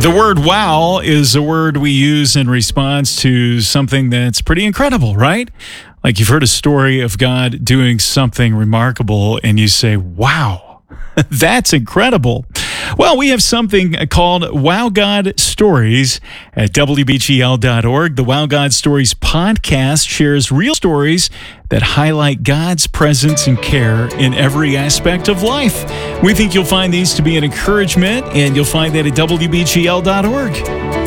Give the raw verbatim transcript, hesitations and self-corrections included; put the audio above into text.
The word wow is a word we use in response to something that's pretty incredible, right? Like you've heard a story of God doing something remarkable and you say, wow, that's incredible. Well, we have something called Wow God Stories at W B G L dot org. The Wow God Stories podcast shares real stories that highlight God's presence and care in every aspect of life. We think you'll find these to be an encouragement, and you'll find that at W B G L dot org.